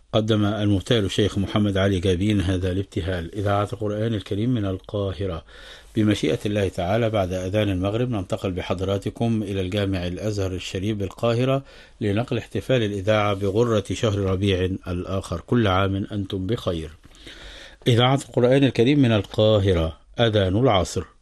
قدم المبتهل الشيخ محمد علي جابين هذا الابتهال: إذاعة القرآن الكريم من القاهرة. بمشيئة الله تعالى بعد أذان المغرب ننتقل بحضراتكم إلى الجامع الأزهر الشريف بالقاهرة لنقل احتفال الإذاعة بغرة شهر ربيع الآخر. كل عام أنتم بخير. إذاعة القرآن الكريم من القاهرة. أذان العصر.